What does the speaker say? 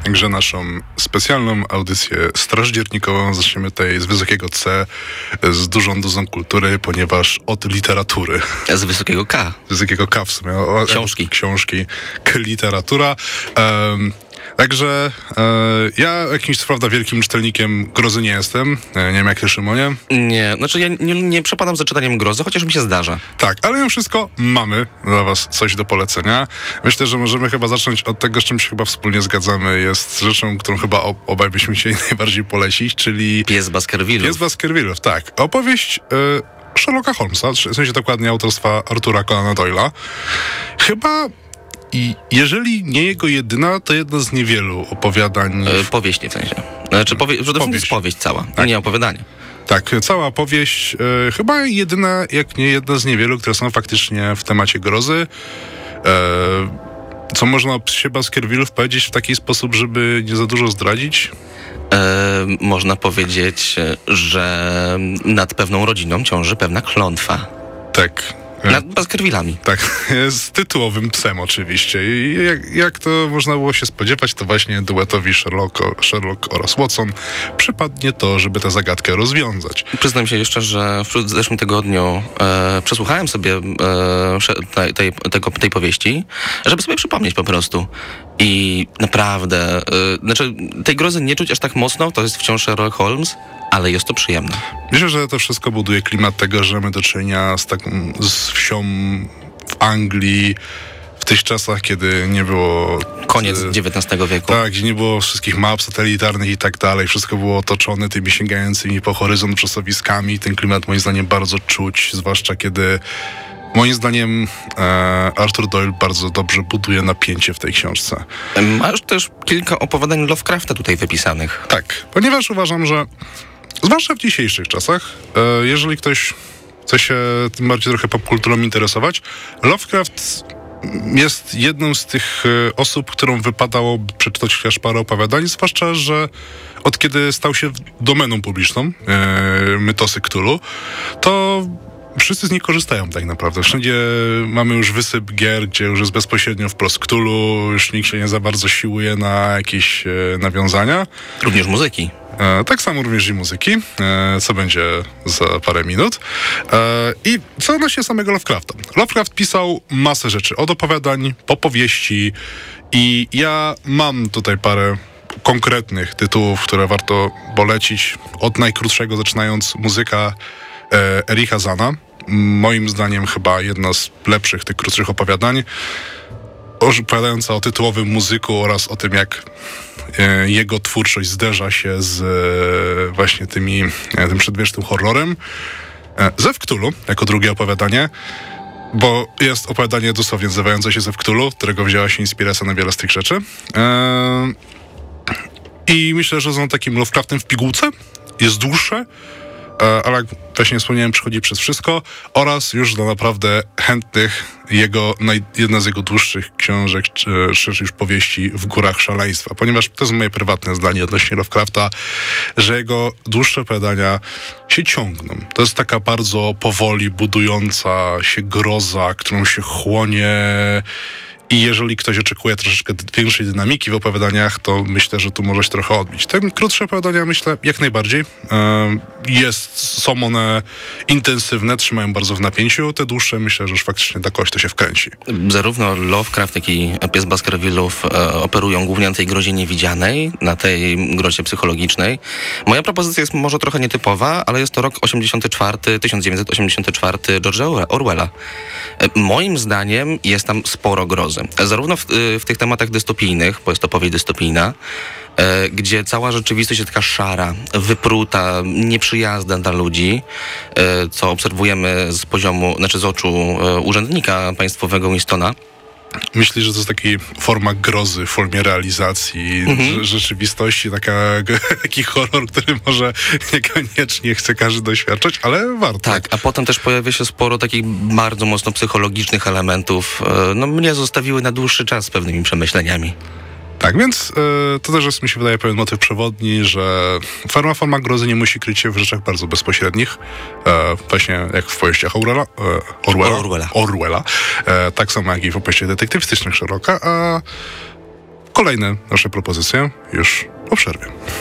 Także naszą specjalną audycję strażdziernikową zaczniemy tutaj z wysokiego C, z dużą dozą kultury, ponieważ od literatury. Z wysokiego K. Z wysokiego K w sumie. Książki, literatura. Także ja jakimś, co prawda, wielkim czytelnikiem grozy nie jestem. Nie wiem, jak ty, Szymonie. Nie, znaczy ja nie przepadam za czytaniem grozy, chociaż mi się zdarza. Tak, ale mimo wszystko mamy dla was coś do polecenia. Myślę, że możemy chyba zacząć od tego, z czym się chyba wspólnie zgadzamy. Jest rzeczą, którą chyba obaj byśmy chcieli najbardziej polecić, czyli... Pies Baskervillów. Pies Baskervillów, tak. Opowieść Sherlocka Holmesa, w sensie dokładnie autorstwa Artura Conana Doyle'a. Chyba... I jeżeli nie jego jedyna, to jedna z niewielu opowiadań... Powieść, w sensie. Znaczy, przede wszystkim jest powieść cała, tak. Nie opowiadanie. Tak, cała powieść, chyba jedyna, jak nie jedna z niewielu, które są faktycznie w temacie grozy. Co można o psie Baskervillów powiedzieć w taki sposób, żeby nie za dużo zdradzić? Można powiedzieć, że nad pewną rodziną ciąży pewna klątwa. Tak. Nad Baskervillami. Tak, z tytułowym psem oczywiście. I jak to można było się spodziewać, to właśnie duetowi Sherlock oraz Watson przypadnie to, żeby tę zagadkę rozwiązać. Przyznam się jeszcze, że w zeszłym tygodniu przesłuchałem sobie tej powieści, żeby sobie przypomnieć po prostu. I naprawdę, znaczy tej grozy nie czuć aż tak mocno, to jest wciąż Sherlock Holmes, ale jest to przyjemne. Myślę, że to wszystko buduje klimat tego, że mamy do czynienia z wsią w Anglii w tych czasach, kiedy nie było... Koniec XIX wieku. Tak, gdzie nie było wszystkich map satelitarnych i tak dalej. Wszystko było otoczone tymi sięgającymi po horyzont czasowiskami. Ten klimat moim zdaniem bardzo czuć, zwłaszcza kiedy... Moim zdaniem Arthur Doyle bardzo dobrze buduje napięcie w tej książce. Masz też kilka opowiadań Lovecrafta tutaj wypisanych. Tak, ponieważ uważam, że zwłaszcza w dzisiejszych czasach, jeżeli ktoś chce się tym bardziej trochę popkulturą interesować, Lovecraft jest jedną z tych osób, którą wypadałoby przeczytać chociaż parę opowiadań, zwłaszcza, że od kiedy stał się domeną publiczną, Mytosy Cthulhu, to wszyscy z nich korzystają tak naprawdę. Wszędzie mamy już wysyp gier, gdzie już jest bezpośrednio wprost Cthulhu, już nikt się nie za bardzo siłuje na jakieś nawiązania. Również muzyki. Tak samo również i muzyki, co będzie za parę minut. I co odnośnie samego Lovecrafta. Lovecraft pisał masę rzeczy, od opowiadań po powieści i ja mam tutaj parę konkretnych tytułów, które warto polecić. Od najkrótszego zaczynając muzyka Ericha Zana. Moim zdaniem chyba jedna z lepszych tych krótszych opowiadań. Opowiadająca o tytułowym muzyku oraz o tym, jak jego twórczość zderza się z właśnie tym przedwiecznym horrorem. Zew Cthulhu, jako drugie opowiadanie, bo jest opowiadanie dosłownie nazywające się Zew Cthulhu, którego wzięła się inspiracja na wiele z tych rzeczy. I myślę, że są takim Lovecraftem w pigułce. Jest dłuższe, ale jak właśnie wspomniałem, przechodzi przez wszystko oraz już dla naprawdę chętnych jedna z jego dłuższych książek, czy już powieści W górach szaleństwa, ponieważ to jest moje prywatne zdanie odnośnie Lovecrafta, że jego dłuższe opowiadania się ciągną. To jest taka bardzo powoli budująca się groza, którą się chłonie. I jeżeli ktoś oczekuje troszeczkę większej dynamiki w opowiadaniach, to myślę, że tu może się trochę odbić. Te krótsze opowiadania, myślę, jak najbardziej. Są one intensywne, trzymają bardzo w napięciu. Te dłuższe, myślę, że już faktycznie tak to się wkręci. Zarówno Lovecraft, jak i Pies Baskervillów operują głównie na tej grozie niewidzianej, na tej grozie psychologicznej. Moja propozycja jest może trochę nietypowa, ale jest to rok 1984 George'a Orwella. Moim zdaniem jest tam sporo grozy. Zarówno w tych tematach dystopijnych, bo jest to powieść dystopijna, gdzie cała rzeczywistość jest taka szara, wypruta, nieprzyjazna dla ludzi, co obserwujemy z oczu urzędnika państwowego Winstona. Myślisz, że to jest taki forma grozy w formie realizacji rzeczywistości, taki horror, który może niekoniecznie chce każdy doświadczać, ale warto. Tak, a potem też pojawia się sporo takich bardzo mocno psychologicznych elementów. Mnie zostawiły na dłuższy czas z pewnymi przemyśleniami. Tak, więc to też jest, mi się wydaje, pewien motyw przewodni, że forma grozy nie musi kryć się w rzeczach bardzo bezpośrednich, właśnie jak w powieściach Orwella, tak samo jak i w opowieściach detektywistycznych Sherlocka, a Kolejne nasze propozycje już po przerwie.